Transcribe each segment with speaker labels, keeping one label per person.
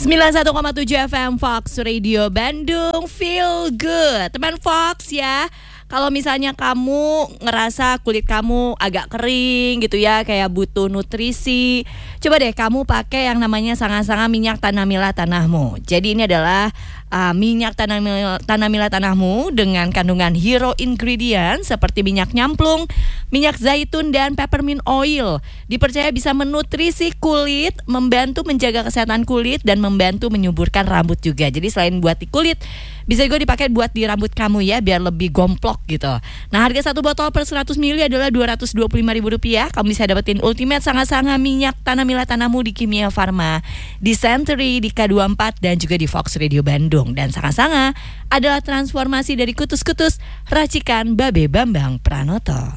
Speaker 1: 91,7 FM Fox Radio Bandung, feel good. Teman Fox ya, kalau misalnya kamu ngerasa kulit kamu agak kering gitu ya, kayak butuh nutrisi, coba deh kamu pakai yang namanya Sanga-Sanga minyak Tanamila Tanahmu. Jadi ini adalah minyak Tanamila Tanahmu dengan kandungan hero ingredient seperti minyak nyamplung, minyak zaitun, dan peppermint oil. Dipercaya bisa menutrisi kulit, membantu menjaga kesehatan kulit, dan membantu menyuburkan rambut juga. Jadi selain buat di kulit, bisa juga dipakai buat di rambut kamu ya, biar lebih gomplok gitu. Nah, harga satu botol per 100 ml adalah Rp225.000. Kamu bisa dapetin Ultimate Sanga-Sanga minyak Tanamila Tanahmu di Kimia Farma, di Century, di K24, dan juga di Fox Radio Bandung. Dan Sanga-Sanga adalah transformasi dari kutus-kutus racikan Babe Bambang Pranoto.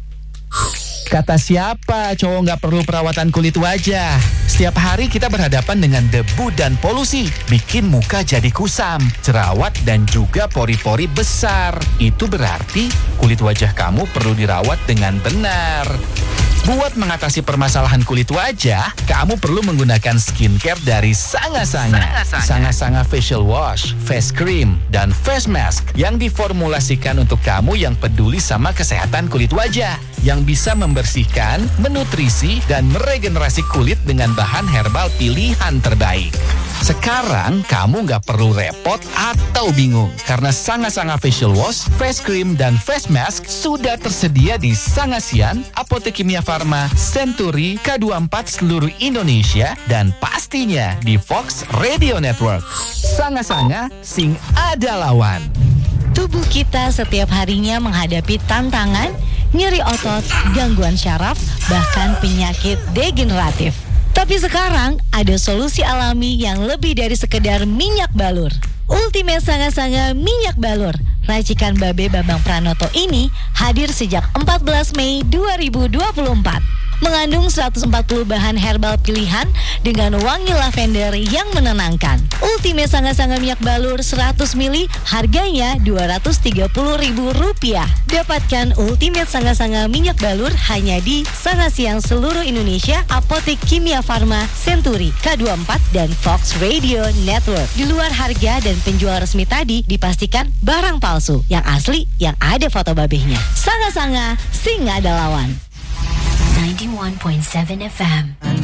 Speaker 2: Kata siapa cowok nggak perlu perawatan kulit wajah? Setiap hari kita berhadapan dengan debu dan polusi, bikin muka jadi kusam, jerawat, dan juga pori-pori besar. Itu berarti kulit wajah kamu perlu dirawat dengan benar. Buat mengatasi permasalahan kulit wajah, kamu perlu menggunakan skincare dari Sanga-Sanga. Sanga-Sanga Facial Wash, Face Cream, dan Face Mask yang diformulasikan untuk kamu yang peduli sama kesehatan kulit wajah, yang bisa membersihkan, menutrisi, dan meregenerasi kulit dengan bahan herbal pilihan terbaik. Sekarang kamu nggak perlu repot atau bingung karena Sanga-Sanga Facial Wash, Face Cream, dan Face Mask sudah tersedia di Sangasian, Apotek Kimia Farma, Century, K24 seluruh Indonesia, dan pastinya di Fox Radio Network. Sanga-Sanga, sing ada lawan.
Speaker 3: Tubuh kita setiap harinya menghadapi tantangan, nyeri otot, gangguan syaraf, bahkan penyakit degeneratif. Tapi sekarang ada solusi alami yang lebih dari sekedar minyak balur. Ultimate Sanga-Sanga minyak balur racikan Babe Bambang Pranoto ini hadir sejak 14 Mei 2024. Mengandung 140 bahan herbal pilihan dengan wangi lavender yang menenangkan. Ultimate Sanga-Sanga minyak balur 100 ml harganya Rp230.000. Dapatkan Ultimate Sanga-Sanga minyak balur hanya di Sangasiang seluruh Indonesia, Apotek Kimia Farma, Century, K24, dan Fox Radio Network. Di luar harga dan penjual resmi tadi dipastikan barang palsu. Yang asli yang ada foto babehnya. Sanga-Sanga, sing ada lawan.
Speaker 4: 91.7 FM.